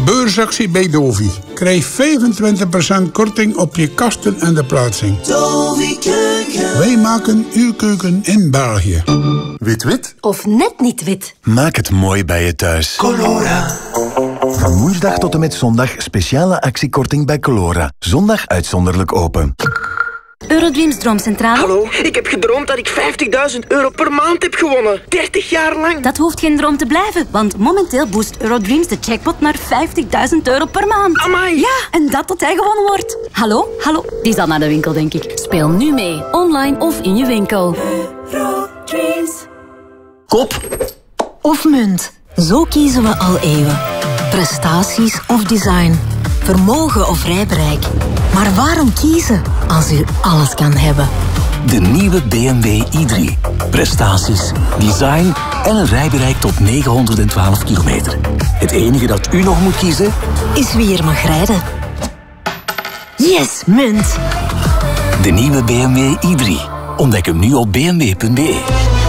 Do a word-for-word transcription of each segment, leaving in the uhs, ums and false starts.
beursactie bij Dovi. Krijg vijfentwintig procent korting op je kasten en de plaatsing. Dovi Keuken. Wij maken uw keuken in België. Wit-wit? Of net niet wit. Maak het mooi bij je thuis. Colora. Van woensdag tot en met zondag speciale actiekorting bij Colora. Zondag uitzonderlijk open. Eurodreams Droomcentrale. Hallo, ik heb gedroomd dat ik vijftigduizend euro per maand heb gewonnen. dertig jaar lang. Dat hoeft geen droom te blijven, want momenteel boost Eurodreams de jackpot naar vijftigduizend euro per maand. Amai. Ja, en dat tot hij gewonnen wordt. Hallo, hallo. Die is al naar de winkel, denk ik. Speel nu mee, online of in je winkel. Eurodreams. Kop of munt? Zo kiezen we al eeuwen. Prestaties of design. Vermogen of rijbereik. Maar waarom kiezen als u alles kan hebben? De nieuwe B M W i drie. Prestaties, design en een rijbereik tot negenhonderdtwaalf kilometer. Het enige dat u nog moet kiezen Is wie er mag rijden. Yes, munt. De nieuwe B M W i drie. Ontdek hem nu op b m w punt b e.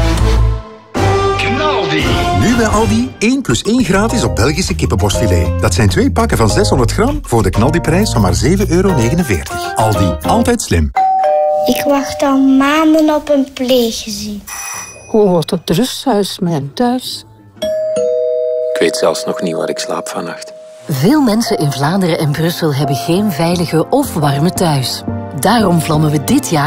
Nu bij Aldi één plus één gratis op Belgische kippenborstfilet. Dat zijn twee pakken van zeshonderd gram voor de knaldiprijs van maar zeven euro negenenveertig. Aldi, altijd slim. Ik wacht al maanden op een pleeggezin. Hoe wordt het rusthuis mijn thuis? Ik weet zelfs nog niet waar ik slaap vannacht. Veel mensen in Vlaanderen en Brussel hebben geen veilige of warme thuis. Daarom vlammen we dit jaar